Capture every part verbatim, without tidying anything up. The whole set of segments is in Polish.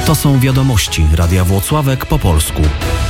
To są wiadomości Radia Włocławek po polsku.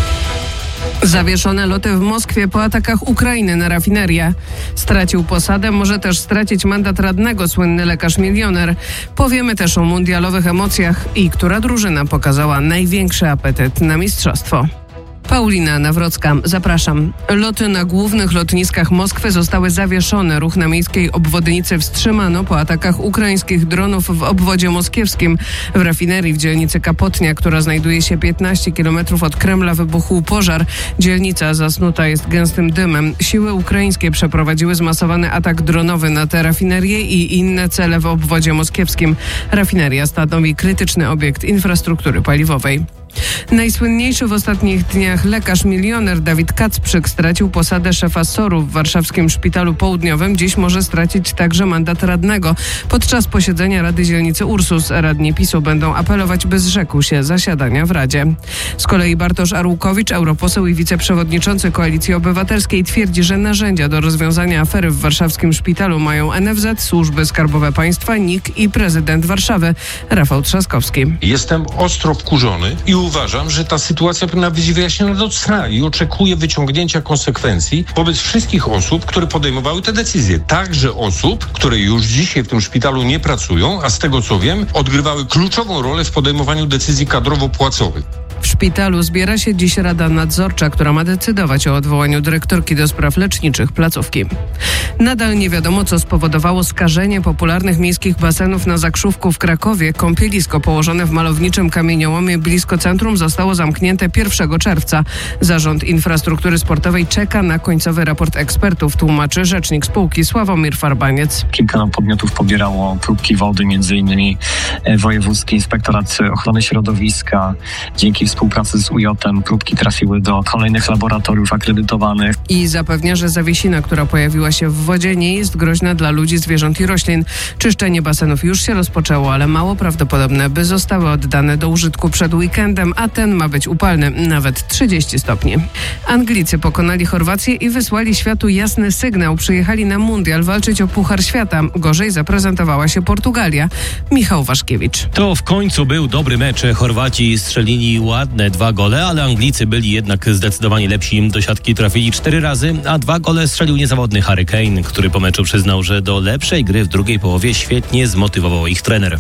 Zawieszone loty w Moskwie po atakach Ukrainy na rafinerię. Stracił posadę, może też stracić mandat radnego słynny lekarz-milioner. Powiemy też o mundialowych emocjach i która drużyna pokazała największy apetyt na mistrzostwo. Paulina Nawrocka, zapraszam. Loty na głównych lotniskach Moskwy zostały zawieszone. Ruch na miejskiej obwodnicy wstrzymano po atakach ukraińskich dronów w obwodzie moskiewskim. W rafinerii w dzielnicy Kapotnia, która znajduje się piętnaście kilometrów od Kremla, wybuchł pożar. Dzielnica zasnuta jest gęstym dymem. Siły ukraińskie przeprowadziły zmasowany atak dronowy na tę rafinerię i inne cele w obwodzie moskiewskim. Rafineria stanowi krytyczny obiekt infrastruktury paliwowej. Najsłynniejszy w ostatnich dniach lekarz-milioner Dawid Kacprzyk stracił posadę szefa S O R-u w warszawskim szpitalu południowym. Dziś może stracić także mandat radnego. Podczas posiedzenia Rady Dzielnicy Ursus radni PiSu będą apelować, by zrzekł się zasiadania w Radzie. Z kolei Bartosz Arłukowicz, europoseł i wiceprzewodniczący Koalicji Obywatelskiej, twierdzi, że narzędzia do rozwiązania afery w warszawskim szpitalu mają N F Z, służby skarbowe państwa, N I K i prezydent Warszawy Rafał Trzaskowski. Jestem ostro wkurzony i uważam, że ta sytuacja powinna być wyjaśniona do cna i oczekuję wyciągnięcia konsekwencji wobec wszystkich osób, które podejmowały te decyzje. Także osób, które już dzisiaj w tym szpitalu nie pracują, a z tego co wiem, odgrywały kluczową rolę w podejmowaniu decyzji kadrowo-płacowych. W szpitalu zbiera się dziś Rada Nadzorcza, która ma decydować o odwołaniu dyrektorki do spraw leczniczych placówki. Nadal nie wiadomo, co spowodowało skażenie popularnych miejskich basenów na Zakrzówku w Krakowie. Kąpielisko położone w malowniczym kamieniołomie blisko centrum zostało zamknięte pierwszego czerwca. Zarząd Infrastruktury Sportowej czeka na końcowy raport ekspertów, tłumaczy rzecznik spółki Sławomir Farbaniec. Kilka podmiotów pobierało próbki wody, między innymi Wojewódzki Inspektorat Ochrony Środowiska. Dzięki współpracy z U J em próbki trafiły do kolejnych laboratoriów akredytowanych. I zapewnia, że zawiesina, która pojawiła się w wodzie, nie jest groźna dla ludzi, zwierząt i roślin. Czyszczenie basenów już się rozpoczęło, ale mało prawdopodobne, by zostały oddane do użytku przed weekendem, a ten ma być upalny, nawet trzydzieści stopni. Anglicy pokonali Chorwację i wysłali światu jasny sygnał. Przyjechali na mundial walczyć o Puchar Świata. Gorzej zaprezentowała się Portugalia. Michał Waszkiewicz. To w końcu był dobry mecz. Chorwaci strzelili ładne dwa gole, ale Anglicy byli jednak zdecydowanie lepsi. Do siatki trafili cztery razy, a dwa gole strzelił niezawodny Harry Kane, który po meczu przyznał, że do lepszej gry w drugiej połowie świetnie zmotywował ich trener.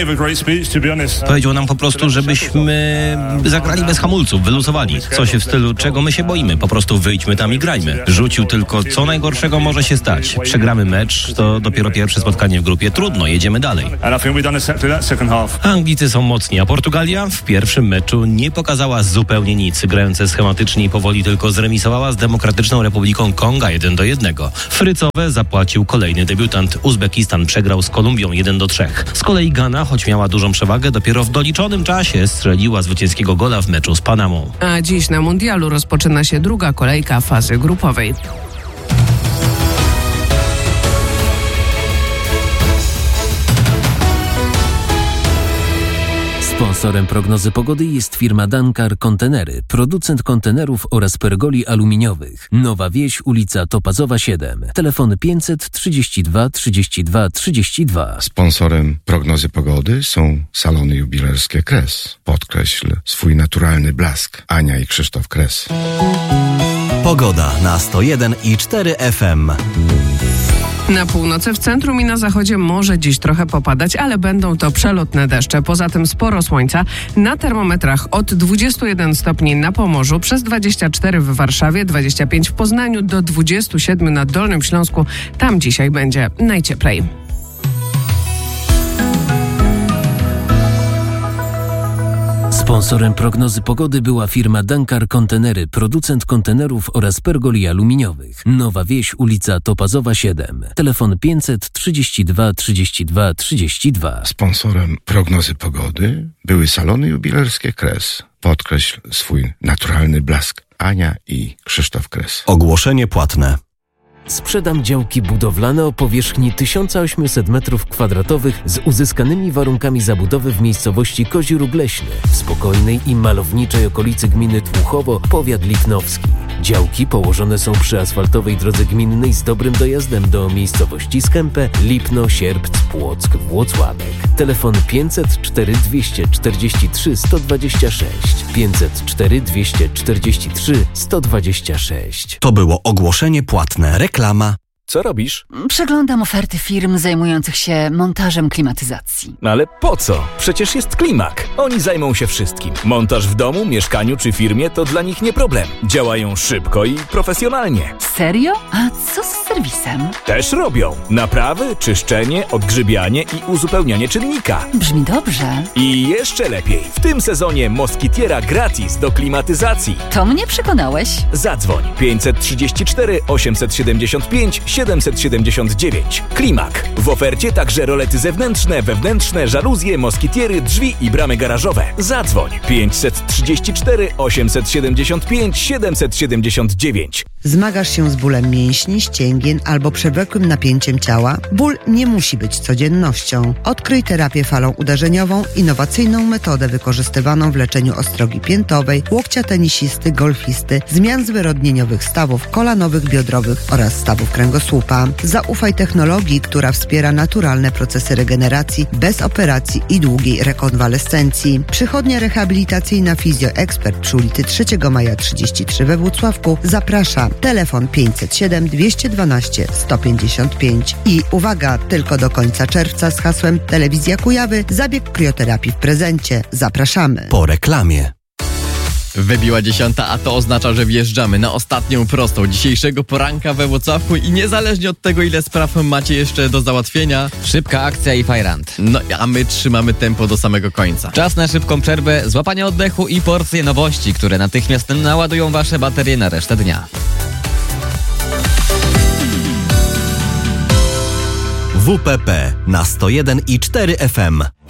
Powiedział nam po prostu, żebyśmy zagrali bez hamulców, wyluzowali. Coś w stylu, czego my się boimy, po prostu wyjdźmy tam i grajmy. Rzucił tylko, co najgorszego może się stać. Przegramy mecz, to dopiero pierwsze spotkanie w grupie. Trudno, jedziemy dalej. Anglicy są mocni, a Portugalia w pierwszym meczu nie pokazała zupełnie nic. Grające schematycznie i powoli tylko zremisowała z Demokratyczną Republiką Konga jeden do jednego. Frycowe zapłacił kolejny debiutant. Uzbekistan przegrał z Kolumbią jeden do trzech. Z kolei Gana, choć miała dużą przewagę, dopiero w doliczonym czasie strzeliła zwycięskiego gola w meczu z Panamą. A dziś na mundialu rozpoczyna się druga kolejka fazy grupowej. Sponsorem prognozy pogody jest firma Dankar Kontenery, producent kontenerów oraz pergoli aluminiowych. Nowa Wieś, ulica Topazowa siedem. Telefon pięćset trzydzieści dwa trzydzieści dwa trzydzieści dwa. Sponsorem prognozy pogody są salony jubilerskie Kres. Podkreśl swój naturalny blask. Ania i Krzysztof Kres. Pogoda na sto jeden i cztery F M. Na północy, w centrum i na zachodzie może dziś trochę popadać, ale będą to przelotne deszcze. Poza tym sporo słońca. Na termometrach od dwudziestu jeden stopni na Pomorzu, przez dwadzieścia cztery w Warszawie, dwadzieścia pięć w Poznaniu, do dwudziestu siedmiu na Dolnym Śląsku. Tam dzisiaj będzie najcieplej. Sponsorem prognozy pogody była firma Dankar Kontenery, producent kontenerów oraz pergoli aluminiowych. Nowa Wieś, ulica Topazowa siedem. Telefon pięćset trzydzieści dwa trzydzieści dwa trzydzieści dwa. Sponsorem prognozy pogody były salony jubilerskie Kres. Podkreśl swój naturalny blask. Ania i Krzysztof Kres. Ogłoszenie płatne. Sprzedam działki budowlane o powierzchni tysiąc osiemset metrów kwadratowych z uzyskanymi warunkami zabudowy w miejscowości Kozi Róg Leśny, w spokojnej i malowniczej okolicy gminy Tłuchowo, powiat lipnowski. Działki położone są przy asfaltowej drodze gminnej z dobrym dojazdem do miejscowości Skępe, Lipno, Sierpc, Płock, Włocławek. Telefon pięćset cztery dwieście czterdzieści trzy sto dwadzieścia sześć. pięćset cztery dwieście czterdzieści trzy sto dwadzieścia sześć. To było ogłoszenie płatne. Reklama. Co robisz? Przeglądam oferty firm zajmujących się montażem klimatyzacji. Ale po co? Przecież jest Klimak. Oni zajmą się wszystkim. Montaż w domu, mieszkaniu czy firmie to dla nich nie problem. Działają szybko i profesjonalnie. Serio? A co z serwisem? Też robią. Naprawy, czyszczenie, odgrzybianie i uzupełnianie czynnika. Brzmi dobrze. I jeszcze lepiej. W tym sezonie Moskitiera gratis do klimatyzacji. To mnie przekonałeś. Zadzwoń pięćset trzydzieści cztery osiemset siedemdziesiąt pięć siedemset siedemdziesiąt dziewięć. Klimak. W ofercie także rolety zewnętrzne, wewnętrzne, żaluzje, moskitiery, drzwi i bramy garażowe. Zadzwoń pięćset trzydzieści cztery osiemset siedemdziesiąt pięć siedemset siedemdziesiąt dziewięć. Zmagasz się z bólem mięśni, ścięgien albo przewlekłym napięciem ciała? Ból nie musi być codziennością. Odkryj terapię falą uderzeniową, innowacyjną metodę wykorzystywaną w leczeniu ostrogi piętowej, łokcia tenisisty, golfisty, zmian zwyrodnieniowych stawów kolanowych, biodrowych oraz stawów kręgosłupa. Zaufaj technologii, która wspiera naturalne procesy regeneracji bez operacji i długiej rekonwalescencji. Przychodnia rehabilitacyjna Fizjo Expert przy ulicy trzeciego maja trzydzieści trzy we Włocławku zaprasza. Telefon pięćset siedem dwieście dwanaście sto pięćdziesiąt pięć. I uwaga, tylko do końca czerwca z hasłem Telewizja Kujawy zabieg krioterapii w prezencie. Zapraszamy. Po reklamie. Wybiła dziesiąta, a to oznacza, że wjeżdżamy na ostatnią prostą dzisiejszego poranka we Włocławku i niezależnie od tego, ile spraw macie jeszcze do załatwienia, szybka akcja i fajrant. No a my trzymamy tempo do samego końca. Czas na szybką przerwę, złapanie oddechu i porcje nowości, które natychmiast naładują wasze baterie na resztę dnia. W P P na sto jeden i cztery F M.